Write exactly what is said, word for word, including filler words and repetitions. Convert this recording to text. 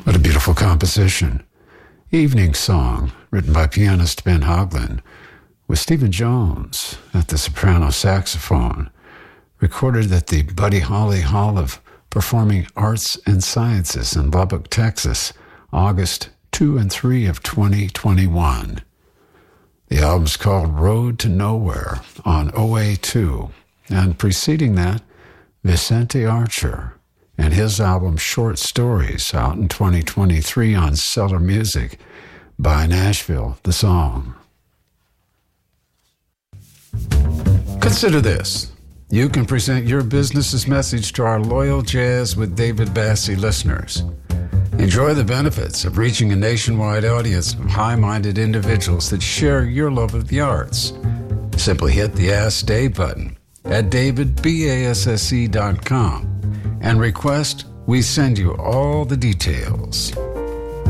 What a beautiful composition. Evening Song, written by pianist Ben Hoagland, with Stephen Jones at the soprano saxophone, recorded at the Buddy Holly Hall of Performing Arts and Sciences in Lubbock, Texas, August second and third of twenty twenty-one. The album's called Road to Nowhere on O A two, and preceding that, Vicente Archer and his album Short Stories, out in twenty twenty-three on Cellar Music, by Nashville, the song. Consider this. You can present your business's message to our loyal Jazz with David Bassie listeners. Enjoy the benefits of reaching a nationwide audience of high-minded individuals that share your love of the arts. Simply hit the Ask Dave button at david basse dot com and request we send you all the details.